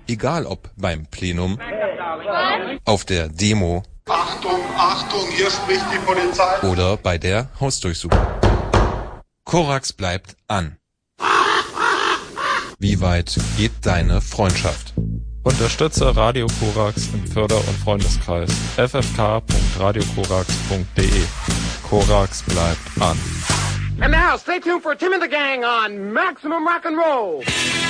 Egal ob beim Plenum, auf der Demo, Achtung, Achtung, hier spricht die Polizei. Oder bei der Hausdurchsuchung. Korax bleibt an. Wie weit geht deine Freundschaft? Unterstütze Radio Korax im Förder- und Freundeskreis. ffk.radiokorax.de. Korax bleibt an. And now, stay tuned for Tim and the Gang on Maximum Rock and Roll.